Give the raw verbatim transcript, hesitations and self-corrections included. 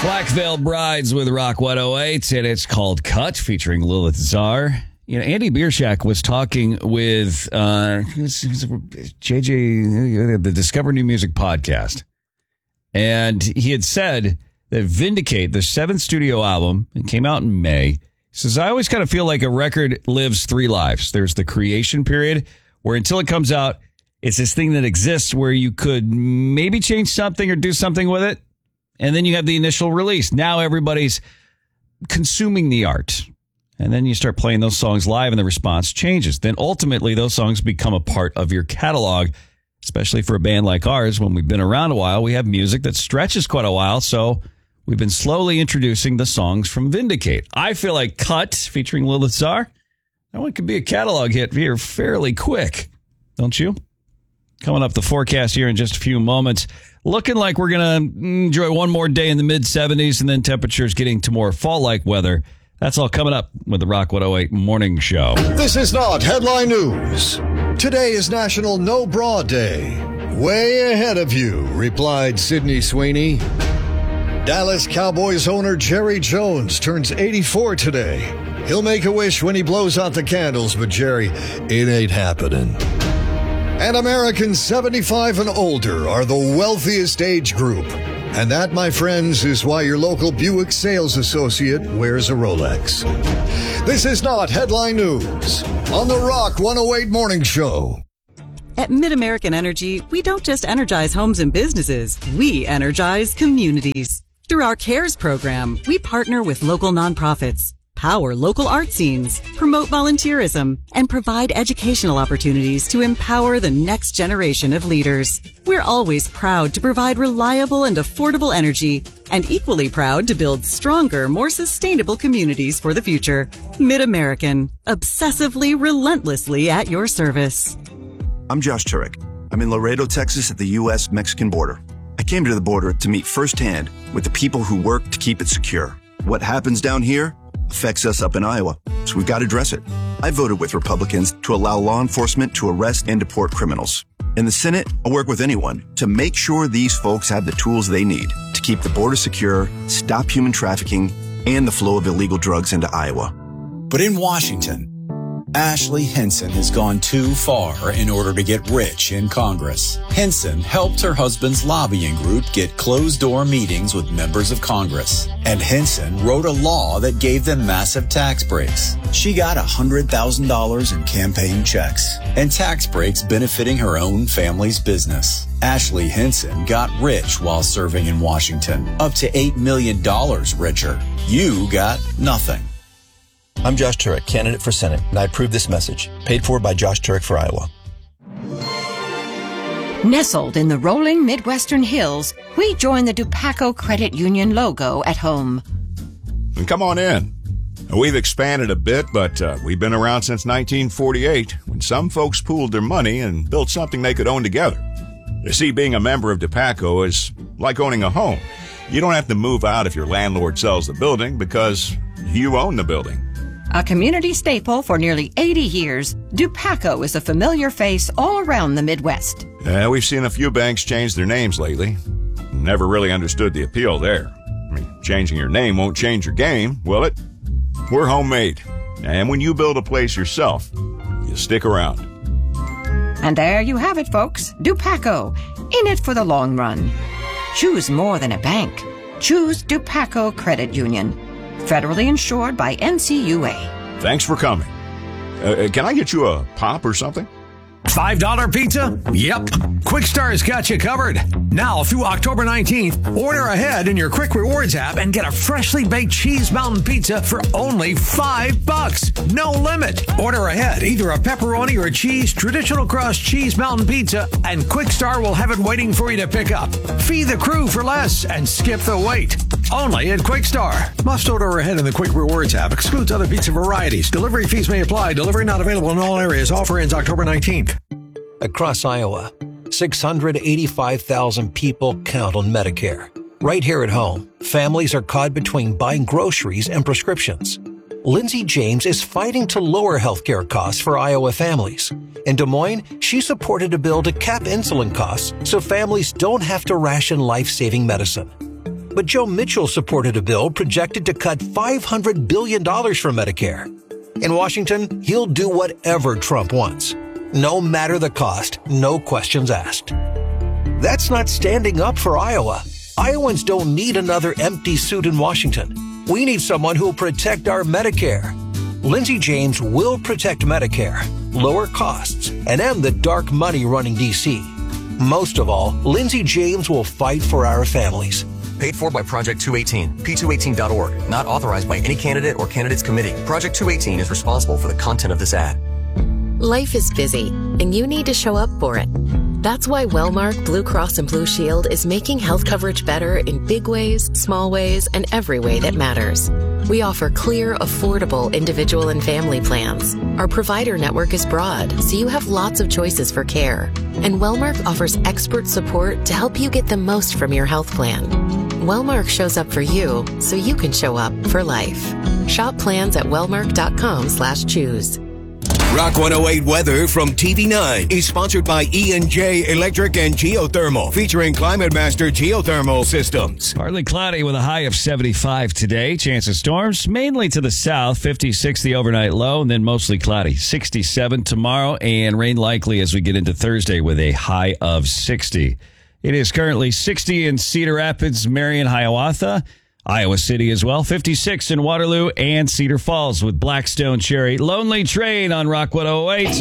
Black Veil Brides with Rock one oh eight, and it's called Cut, featuring Lilith Czar. You know, Andy Bierschak was talking with uh, J J, the Discover New Music podcast, and he had said that Vindicate, the seventh studio album, it came out in May. He says, I always kind of feel like a record lives three lives. There's the creation period, where until it comes out, it's this thing that exists where you could maybe change something or do something with it. And then you have the initial release. Now everybody's consuming the art. And then you start playing those songs live and the response changes. Then ultimately those songs become a part of your catalog, especially for a band like ours. When we've been around a while, we have music that stretches quite a while. So we've been slowly introducing the songs from Vindicate. I feel like Cut, featuring Lilith Czar, that one could be a catalog hit here fairly quick. Don't you? Coming up, the forecast here in just a few moments. Looking like we're going to enjoy one more day in the mid seventies and then temperatures getting to more fall-like weather. That's all coming up with the Rock one oh eight Morning Show. This is not headline news. Today is National No Bra Day. Way ahead of you, replied Sydney Sweeney. Dallas Cowboys owner Jerry Jones turns eighty-four today. He'll make a wish when he blows out the candles, but Jerry, it ain't happening. And Americans seventy-five and older are the wealthiest age group. And that, my friends, is why your local Buick sales associate wears a Rolex. This is not headline news on the Rock one oh eight Morning Show. At MidAmerican Energy, we don't just energize homes and businesses, we energize communities. Through our CARES program, we partner with local nonprofits, power local art scenes, promote volunteerism, and provide educational opportunities to empower the next generation of leaders. We're always proud to provide reliable and affordable energy, and equally proud to build stronger, more sustainable communities for the future. MidAmerican, obsessively, relentlessly at your service. I'm Josh Turek. I'm in Laredo, Texas at the U S Mexican border. I came to the border to meet firsthand with the people who work to keep it secure. What happens down here affects us up in Iowa, so we've got to address it. I voted with Republicans to allow law enforcement to arrest and deport criminals. In the Senate, I'll work with anyone to make sure these folks have the tools they need to keep the border secure, stop human trafficking, and the flow of illegal drugs into Iowa. But in Washington, Ashley Hinson has gone too far in order to get rich in Congress. Hinson helped her husband's lobbying group get closed-door meetings with members of Congress. And Hinson wrote a law that gave them massive tax breaks. She got one hundred thousand dollars in campaign checks and tax breaks benefiting her own family's business. Ashley Hinson got rich while serving in Washington, up to eight million dollars richer. You got nothing. I'm Josh Turek, candidate for Senate, and I approve this message. Paid for by Josh Turek for Iowa. Nestled in the rolling Midwestern hills, we join the Dupaco Credit Union logo at home. And come on in. We've expanded a bit, but uh, we've been around since nineteen forty-eight, when some folks pooled their money and built something they could own together. You see, being a member of Dupaco is like owning a home. You don't have to move out if your landlord sells the building because you own the building. A community staple for nearly eighty years, Dupaco is a familiar face all around the Midwest. Uh, we've seen a few banks change their names lately. Never really understood the appeal there. I mean, changing your name won't change your game, will it? We're homemade. And when you build a place yourself, you stick around. And there you have it, folks. Dupaco, in it for the long run. Choose more than a bank. Choose Dupaco Credit Union. Federally insured by N C U A. Thanks for coming. Uh, can I get you a pop or something? five dollar pizza? Yep. Quick Star's got you covered. Now through October nineteenth, order ahead in your Quick Rewards app and get a freshly baked Cheese Mountain pizza for only five bucks. No limit. Order ahead, either a pepperoni or cheese traditional crust Cheese Mountain pizza, and Quick Star will have it waiting for you to pick up. Feed the crew for less and skip the wait. Only at Quick Star. Must order ahead in the Quick Rewards app. Excludes other pizza varieties. Delivery fees may apply. Delivery not available in all areas. Offer ends October nineteenth. Across Iowa, six hundred eighty-five thousand people count on Medicare. Right here at home, families are caught between buying groceries and prescriptions. Lindsay James is fighting to lower healthcare costs for Iowa families. In Des Moines, she supported a bill to cap insulin costs so families don't have to ration life-saving medicine. But Joe Mitchell supported a bill projected to cut five hundred billion dollars from Medicare. In Washington, he'll do whatever Trump wants. No matter the cost, no questions asked. That's not standing up for Iowa. Iowans don't need another empty suit in Washington. We need someone who will protect our Medicare. Lindsey James will protect Medicare, lower costs, and end the dark money running D C. Most of all, Lindsey James will fight for our families. Paid for by Project two eighteen, P two eighteen dot org. Not authorized by any candidate or candidates committee. Project two eighteen is responsible for the content of this ad. Life is busy, and you need to show up for it. That's why Wellmark Blue Cross and Blue Shield is making health coverage better in big ways, small ways, and every way that matters. We offer clear, affordable individual and family plans. Our provider network is broad, so you have lots of choices for care. And Wellmark offers expert support to help you get the most from your health plan. Wellmark shows up for you, so you can show up for life. Shop plans at wellmark.com slash choose. Rock one oh eight weather from T V nine is sponsored by E and J Electric and Geothermal, featuring Climate Master Geothermal Systems. Partly cloudy with a high of seventy-five today. Chance of storms mainly to the south, fifty-six the overnight low, and then mostly cloudy. sixty-seven tomorrow, and rain likely as we get into Thursday with a high of sixty. It is currently sixty in Cedar Rapids, Marion, Hiawatha. Iowa City as well, fifty-six in Waterloo and Cedar Falls with Blackstone Cherry. Lonely Train on Rock one oh eight.